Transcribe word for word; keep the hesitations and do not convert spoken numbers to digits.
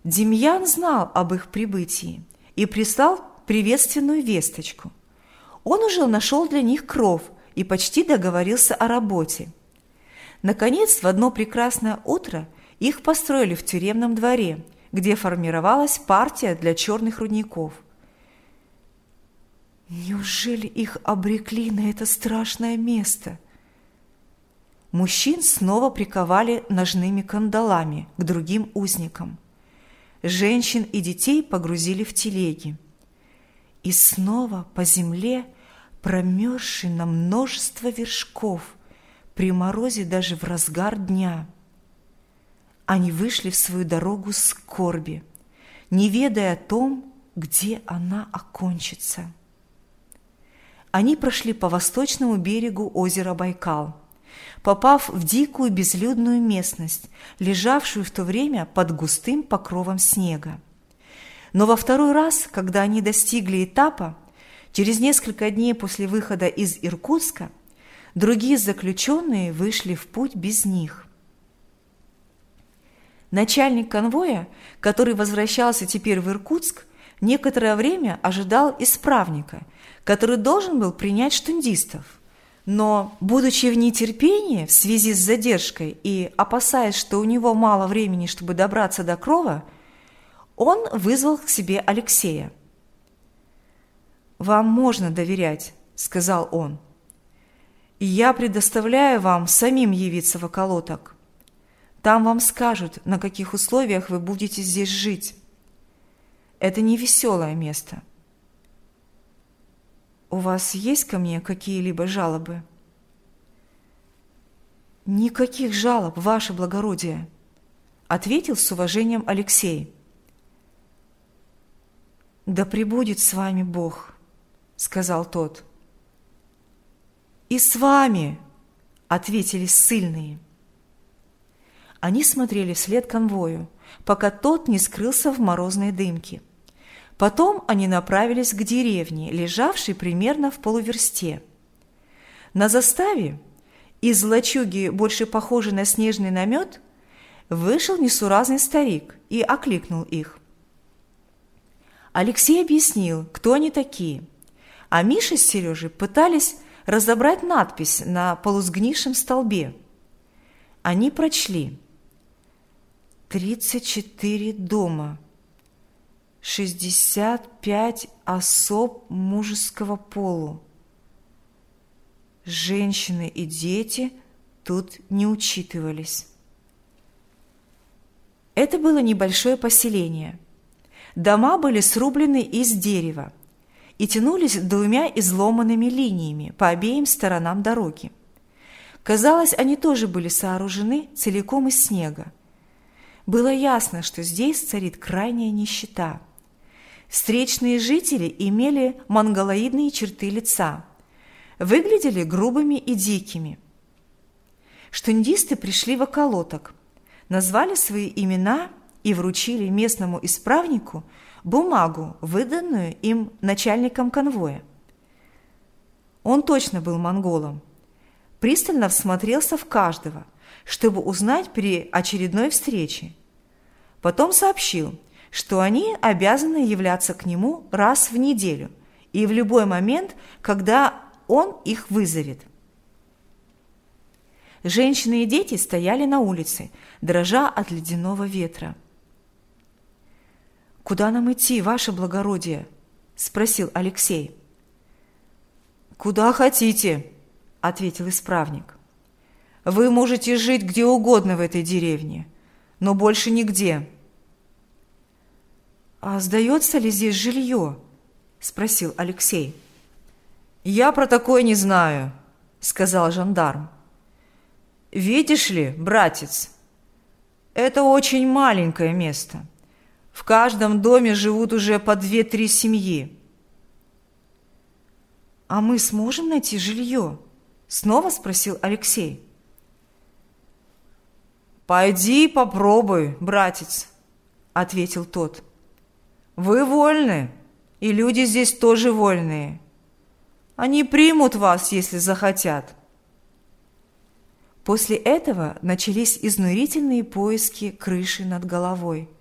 Демьян знал об их прибытии и прислал приветственную весточку. Он уже нашел для них кров и почти договорился о работе. Наконец, в одно прекрасное утро их построили в тюремном дворе, где формировалась партия для черных рудников. Неужели их обрекли на это страшное место? Мужчин снова приковали ножными кандалами к другим узникам. Женщин и детей погрузили в телеги. И снова по земле, промерзшей на множество вершков, при морозе даже в разгар дня, они вышли в свою дорогу скорби, не ведая о том, где она окончится. Они прошли по восточному берегу озера Байкал, попав в дикую безлюдную местность, лежавшую в то время под густым покровом снега. Но во второй раз, когда они достигли этапа, через несколько дней после выхода из Иркутска, другие заключенные вышли в путь без них. Начальник конвоя, который возвращался теперь в Иркутск, некоторое время ожидал исправника, который должен был принять штундистов. Но, будучи в нетерпении в связи с задержкой и опасаясь, что у него мало времени, чтобы добраться до крова, он вызвал к себе Алексея. «Вам можно доверять», — сказал он. «И я предоставляю вам самим явиться в околоток. Там вам скажут, на каких условиях вы будете здесь жить. Это не веселое место. У вас есть ко мне какие-либо жалобы?» «Никаких жалоб, ваше благородие», — ответил с уважением Алексей. «Да пребудет с вами Бог», — сказал тот. «И с вами», — ответили ссыльные. Они смотрели вслед конвою, пока тот не скрылся в морозной дымке. Потом они направились к деревне, лежавшей примерно в полуверсте. На заставе, из лачуги, больше похожей на снежный намет, вышел несуразный старик и окликнул их. Алексей объяснил, кто они такие, а Миша с Сережей пытались разобрать надпись на полусгнившем столбе. Они прочли: «Тридцать четыре дома, шестьдесят пять особ мужеского полу. Женщины и дети тут не учитывались». Это было небольшое поселение. Дома были срублены из дерева и тянулись двумя изломанными линиями по обеим сторонам дороги. Казалось, они тоже были сооружены целиком из снега. Было ясно, что здесь царит крайняя нищета. Встречные жители имели монголоидные черты лица, выглядели грубыми и дикими. Штундисты пришли в околоток, назвали свои имена и вручили местному исправнику бумагу, выданную им начальником конвоя. Он точно был монголом. Пристально всмотрелся в каждого, чтобы узнать при очередной встрече. Потом сообщил, что они обязаны являться к нему раз в неделю и в любой момент, когда он их вызовет. Женщины и дети стояли на улице, дрожа от ледяного ветра. «Куда нам идти, ваше благородие?» – спросил Алексей. «Куда хотите», – ответил исправник. «Вы можете жить где угодно в этой деревне, но больше нигде». «А сдается ли здесь жилье?» – спросил Алексей. «Я про такое не знаю», – сказал жандарм. «Видишь ли, братец, это очень маленькое место. В каждом доме живут уже по две-три семьи». «А мы сможем найти жилье?» – снова спросил Алексей. «Пойди попробуй, братец», – ответил тот. «Вы вольны, и люди здесь тоже вольные. Они примут вас, если захотят». После этого начались изнурительные поиски крыши над головой.